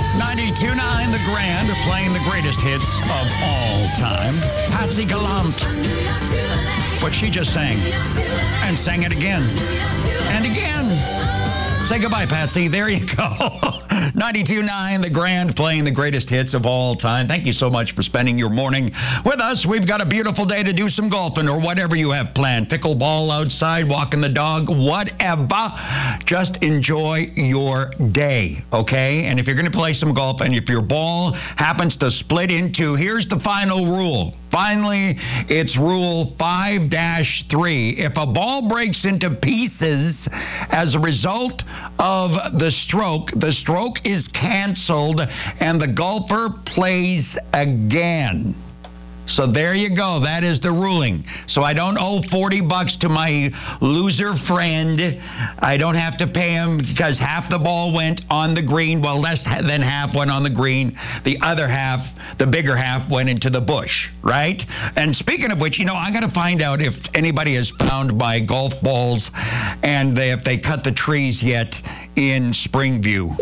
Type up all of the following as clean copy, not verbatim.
92.9 The Grand, playing the greatest hits of all time. Patsy Gallant. What she just sang. And sang it again. And again. Say goodbye, Patsy. There you go. 92.9 The Grand, playing the greatest hits of all time. Thank you so much for spending your morning with us. We've got a beautiful day to do some golfing or whatever you have planned. Pickleball outside, walking the dog, whatever. Just enjoy your day, okay? And if you're going to play some golf and if your ball happens to split into, here's the final rule. Finally, it's Rule 5-3. If a ball breaks into pieces as a result of the stroke is canceled and the golfer plays again. So there you go. That is the ruling. So I don't owe $40 to my loser friend. I don't have to pay him because half the ball went on the green. Well, less than half went on the green. The other half, the bigger half, went into the bush, right? And speaking of which, I got to find out if anybody has found my golf balls and if they cut the trees yet in Springview.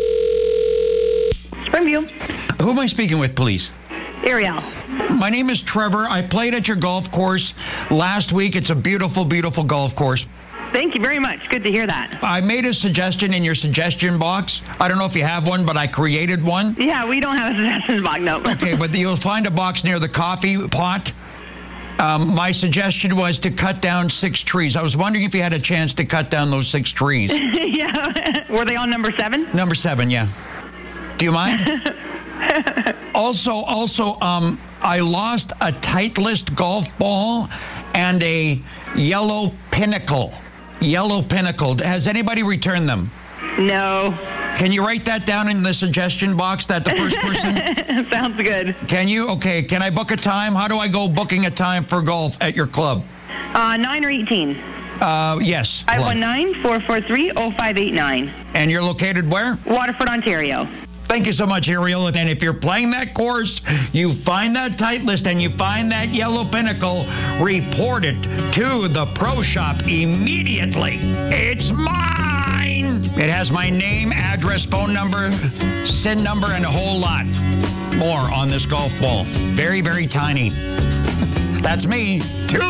Springview. Who am I speaking with, please? Ariel. My name is Trevor. I played at your golf course last week. It's a beautiful, beautiful golf course. Thank you very much. Good to hear that. I made a suggestion in your suggestion box. I don't know if you have one, but I created one. Yeah, we don't have a suggestion box, no. Okay, but you'll find a box near the coffee pot. My suggestion was to cut down 6 trees. I was wondering if you had a chance to cut down those 6 trees. Yeah. Were they on number 7? Number 7, yeah. Do you mind? Also, I lost a Titleist golf ball and a yellow pinnacle. Has anybody returned them? No. Can you write that down in the suggestion box that the first person? Sounds good. Can you? Okay. Can I book a time? How do I go booking a time for golf at your club? 9 or 18? Yes. 519-443-0589. And you're located where? Waterford, Ontario. Thank you so much, Ariel. And if you're playing that course, you find that Titleist and you find that yellow pinnacle, report it to the pro shop immediately. It's mine. It has my name, address, phone number, SIN number, and a whole lot more on this golf ball. Very, very tiny. That's me.